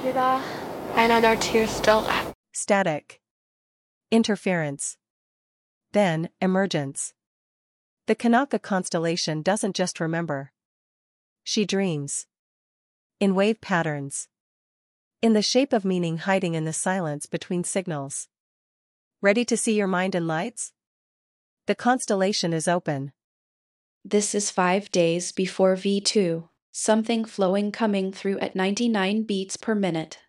Yuda. I know there are two still. Static. Interference. Then, emergence. The Kanaka constellation doesn't just remember. She dreams. In wave patterns. In the shape of meaning hiding in the silence between signals. Ready to see your mind in lights? The constellation is open. This is 5 days before V2, something flowing coming through at 99 beats per minute.